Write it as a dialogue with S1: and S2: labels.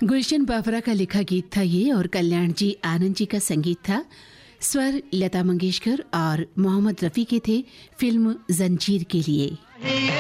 S1: गुलशन बावरा का लिखा गीत था ये और कल्याण जी आनंद जी का संगीत था। स्वर लता मंगेशकर और मोहम्मद रफ़ी के थे फिल्म जंजीर के लिए।